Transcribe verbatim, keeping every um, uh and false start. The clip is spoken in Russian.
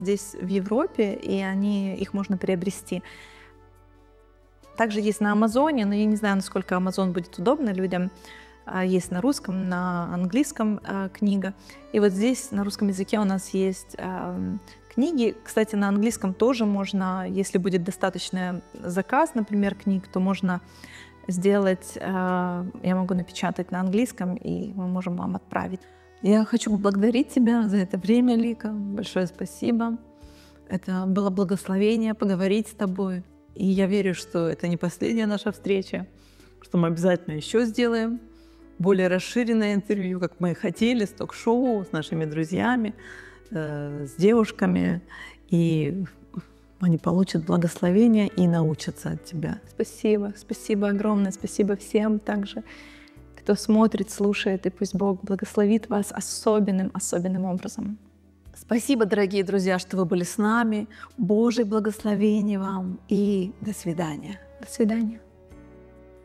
здесь в Европе, и они, их можно приобрести. Также есть на Амазоне, но я не знаю, насколько Амазон будет удобно людям. Есть на русском, на английском э, книга. И вот здесь на русском языке у нас есть э, книги. Кстати, на английском тоже можно, если будет достаточный заказ, например, книг, то можно сделать, э, я могу напечатать на английском, и мы можем вам отправить. Я хочу поблагодарить тебя за это время, Лика. Большое спасибо. Это было благословение поговорить с тобой. И я верю, что это не последняя наша встреча, что мы обязательно еще сделаем более расширенное интервью, как мы и хотели, с ток-шоу, с нашими друзьями, э, с девушками. И они получат благословение и научатся от тебя. Спасибо, спасибо огромное, спасибо всем также, кто смотрит, слушает, и пусть Бог благословит вас особенным, особенным образом. Спасибо, дорогие друзья, что вы были с нами. Божье благословение вам и до свидания. До свидания.